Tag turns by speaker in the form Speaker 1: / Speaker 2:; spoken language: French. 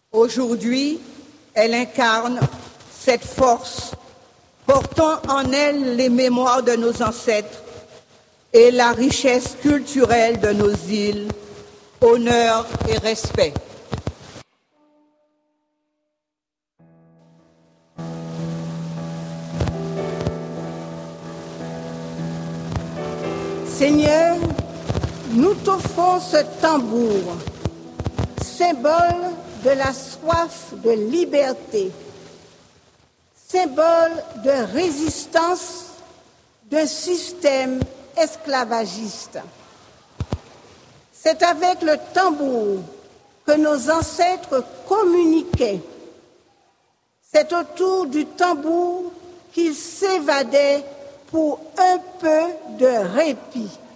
Speaker 1: Aujourd'hui, elle incarne cette force, portant en elle les mémoires de nos ancêtres et la richesse culturelle de nos îles. Honneur et respect. Seigneur, nous t'offrons ce tambour, symbole de la soif de liberté, symbole de résistance d'un système esclavagiste. C'est avec le tambour que nos ancêtres communiquaient. C'est autour du tambour qu'ils s'évadaient pour un peu de répit.